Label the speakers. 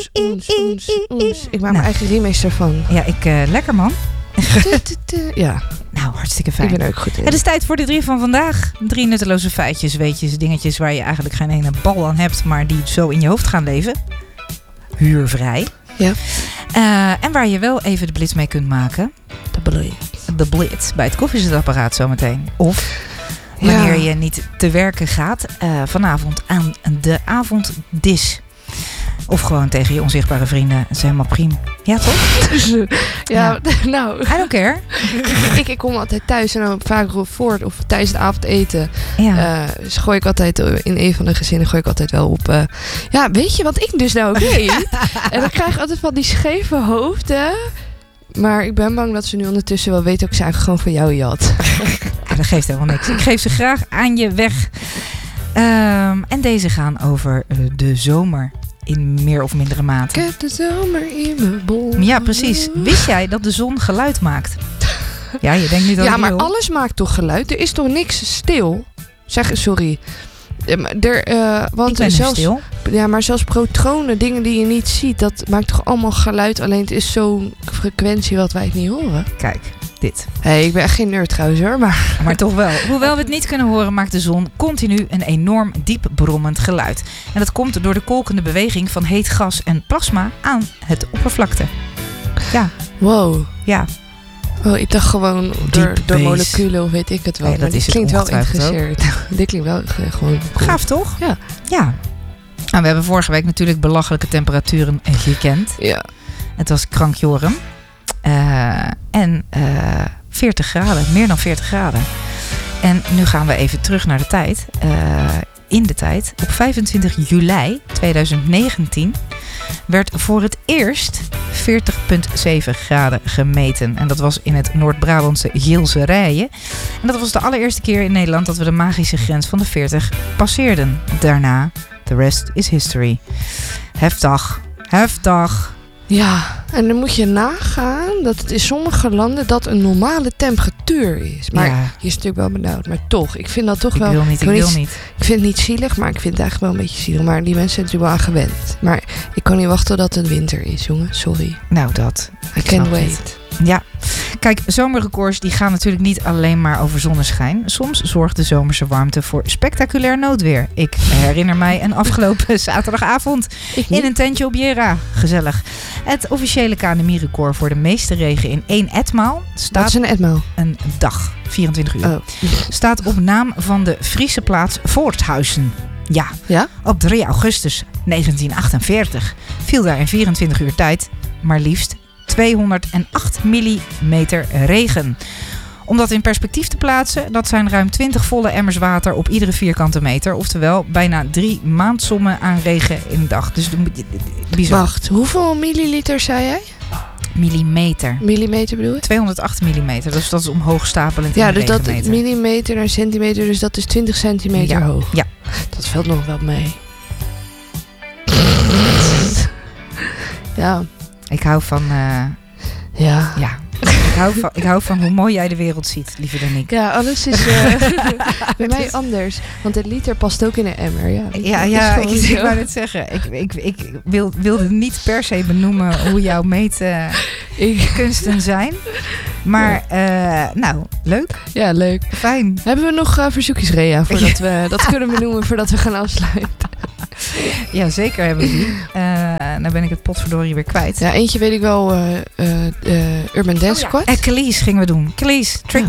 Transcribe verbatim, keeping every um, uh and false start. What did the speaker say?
Speaker 1: Oens, oens, oens. Ik maak
Speaker 2: Nou.
Speaker 1: mijn eigen remix ervan.
Speaker 2: Ja, ik uh, lekker man.
Speaker 1: Ja,
Speaker 2: Nou, hartstikke fijn.
Speaker 1: ik ben er ook goed in.
Speaker 2: Het is tijd voor de drie van vandaag. Drie nutteloze feitjes, weetjes, dingetjes waar je eigenlijk geen ene bal aan hebt, maar die zo in je hoofd gaan leven. Huurvrij.
Speaker 1: Ja.
Speaker 2: Uh, en waar je wel even de blitz mee kunt maken.
Speaker 1: Dat bedoel je.
Speaker 2: De blitz bij het koffiezetapparaat zometeen. Of wanneer
Speaker 1: Ja.
Speaker 2: je niet te werken gaat, uh, vanavond aan de avonddis. Of gewoon tegen je onzichtbare vrienden. Dat is helemaal prima. Ja, toch?
Speaker 1: Dus, uh, ja, ja, nou.
Speaker 2: I don't care.
Speaker 1: ik, ik kom altijd thuis en dan vaak voor of tijdens het avondeten.
Speaker 2: Ja.
Speaker 1: Uh, dus gooi ik altijd in een van de gezinnen gooi ik altijd wel op. Uh, ja, weet je wat ik dus nou ook weet? En dan krijg ik altijd van die scheve hoofden. Maar ik ben bang dat ze nu ondertussen wel weten ook ze eigenlijk gewoon van jou jat.
Speaker 2: Ja, dat geeft helemaal niks. Ik geef ze graag aan je weg. Um, en deze gaan over uh, de zomer. In meer of mindere mate.
Speaker 1: Ik heb de zomer in mijn bol.
Speaker 2: Ja, precies. Wist jij dat de zon geluid maakt? Ja, je denkt niet dat
Speaker 1: Ja,
Speaker 2: ik
Speaker 1: maar
Speaker 2: wil.
Speaker 1: alles maakt toch geluid? Er is toch niks stil? Zeg, sorry. Ja, maar er, uh, want
Speaker 2: ik ben
Speaker 1: zelfs,
Speaker 2: stil.
Speaker 1: Ja, maar zelfs protonen, dingen die je niet ziet, dat maakt toch allemaal geluid? Alleen het is zo'n frequentie wat wij het niet horen.
Speaker 2: Kijk, dit.
Speaker 1: Hey, ik ben echt geen nerd trouwens hoor, maar...
Speaker 2: Maar toch wel. Hoewel we het niet kunnen horen, maakt de zon continu een enorm diep brommend geluid. En dat komt door de kolkende beweging van heet gas en plasma aan het oppervlakte. Ja.
Speaker 1: Wow.
Speaker 2: Ja.
Speaker 1: Oh, ik dacht gewoon door, door
Speaker 2: base.
Speaker 1: moleculen of weet ik het wel.
Speaker 2: Nee, dat
Speaker 1: maar
Speaker 2: is
Speaker 1: dit
Speaker 2: het
Speaker 1: klinkt wel
Speaker 2: ongetwijfeld
Speaker 1: geïnteresseerd. Dit klinkt wel uh, gewoon cool.
Speaker 2: Gaaf toch?
Speaker 1: Ja.
Speaker 2: Ja. Nou, we hebben vorige week natuurlijk belachelijke temperaturen gekend.
Speaker 1: Ja.
Speaker 2: Het was krankjorum. Uh, en uh, veertig graden, meer dan veertig graden. En nu gaan we even terug naar de tijd. Uh, in de tijd. Op vijfentwintig juli tweeduizend negentien werd voor het eerst veertig komma zeven graden gemeten. En dat was in het Noord-Brabantse Gielse Rijen. En dat was de allereerste keer in Nederland dat we de magische grens van de veertig passeerden. Daarna, the rest is history. Heftig, heftig.
Speaker 1: Ja, en dan moet je nagaan dat het in sommige landen dat een normale temperatuur is. Maar
Speaker 2: Ja.
Speaker 1: je is natuurlijk wel benauwd. Maar toch, ik vind dat toch
Speaker 2: Ik
Speaker 1: wel...
Speaker 2: wil niet, ik
Speaker 1: wil
Speaker 2: wil
Speaker 1: niet,
Speaker 2: niet.
Speaker 1: Ik vind het niet zielig, maar ik vind het eigenlijk wel een beetje zielig. Maar die mensen zijn natuurlijk wel aan gewend. Maar ik kan niet wachten tot het winter is, jongen. Sorry.
Speaker 2: Nou, dat.
Speaker 1: I can't wait.
Speaker 2: Ja, kijk, zomerrecords die gaan natuurlijk niet alleen maar over zonneschijn. Soms zorgt de zomerse warmte voor spectaculair noodweer. Ik herinner mij een afgelopen zaterdagavond in een tentje op Jera. Gezellig. Het officiële K N M I-record voor de meeste regen in één etmaal staat...
Speaker 1: Dat is een etmaal.
Speaker 2: Een dag, vierentwintig uur.
Speaker 1: Oh.
Speaker 2: Staat op naam van de Friese plaats Voorthuizen. Ja,
Speaker 1: ja,
Speaker 2: op drie augustus negentien achtenveertig viel daar in vierentwintig uur tijd maar liefst tweehonderdacht millimeter regen. Om dat in perspectief te plaatsen, dat zijn ruim twintig volle emmers water op iedere vierkante meter. Oftewel bijna drie maandsommen aan regen in een dag. Dus bizar.
Speaker 1: Wacht, hoeveel milliliter zei jij?
Speaker 2: Millimeter.
Speaker 1: Millimeter bedoel je?
Speaker 2: tweehonderdacht millimeter. Dus dat is omhoog stapelend
Speaker 1: Ja,
Speaker 2: in
Speaker 1: dus dat
Speaker 2: regenmeter.
Speaker 1: millimeter naar centimeter, dus dat is twintig centimeter
Speaker 2: ja.
Speaker 1: hoog.
Speaker 2: Ja.
Speaker 1: Dat valt nog wel mee. Ja.
Speaker 2: Ik hou van... Uh,
Speaker 1: ja.
Speaker 2: Ja. Ik hou, van, ik hou van hoe mooi jij de wereld ziet, lieve Danique.
Speaker 1: Ja, alles is uh, bij mij anders. Want een liter past ook in een emmer. Ja,
Speaker 2: ja, ja ik, ik wou het zeggen. Ik, ik, ik wil, wilde niet per se benoemen hoe jouw meetkunsten uh, zijn. Maar, uh, nou, leuk.
Speaker 1: Ja, leuk.
Speaker 2: Fijn.
Speaker 1: Hebben we nog uh, verzoekjes, Rea? Voordat we, dat kunnen we noemen voordat we gaan afsluiten.
Speaker 2: Ja, zeker hebben we die. Uh, nou ben ik het potverdorie weer kwijt.
Speaker 1: Ja, eentje weet ik wel. Uh, uh, uh, Urban Dance Squad.
Speaker 2: Oh, ja. En Cleese gingen we doen. Cleese, Trick